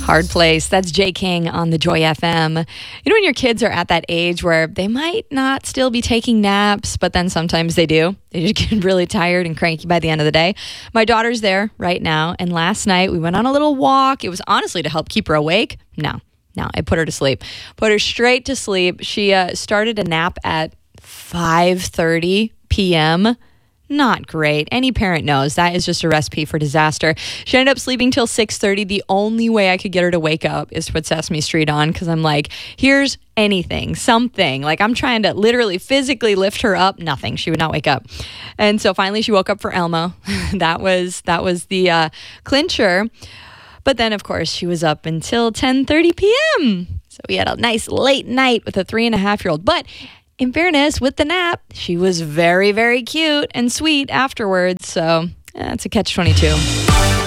Hard Place. That's Jay King on the Joy FM. You know, when your kids are at that age where they might not still be taking naps, but then sometimes they do. They just get really tired and cranky by the end of the day. My daughter's there right now, and last night we went on a little walk. It was honestly to help keep her awake. No, I put her to sleep. Put her straight to sleep. She started a nap at 5:30 p.m., Not great. Any parent knows that is just a recipe for disaster. She ended up sleeping till 6:30. The only way I could get her to wake up is to put Sesame Street on because I'm like, here's anything, something. Like I'm trying to literally physically lift her up. Nothing. She would not wake up. And so finally she woke up for Elmo. that was the clincher. But then, of course, she was up until 10:30 p.m. So we had a nice late night with a 3.5-year-old. But in fairness, with the nap, she was very, very cute and sweet afterwards. So it's a catch-22.